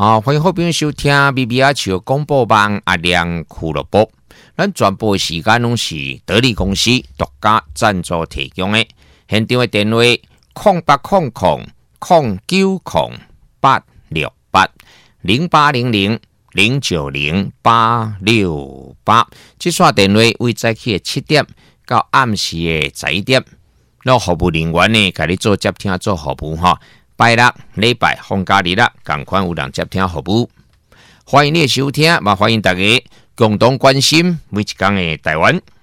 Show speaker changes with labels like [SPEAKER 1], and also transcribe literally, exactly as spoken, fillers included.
[SPEAKER 1] 啊，欢迎好朋友收听 B B R 球广播网阿亮俱乐部。咱全部时间拢是得力公司独家赞助提供的。现场的电话空八空空空九空八六八零八零零零九零八六八。这线电话为早起的七点到暗时的十一点，那服务人员呢，给你做接听做服务哈。拜六、礼拜、放假日啦，同款有人接听服务。欢迎你的收听，也欢迎大家共同关心每一天的台湾。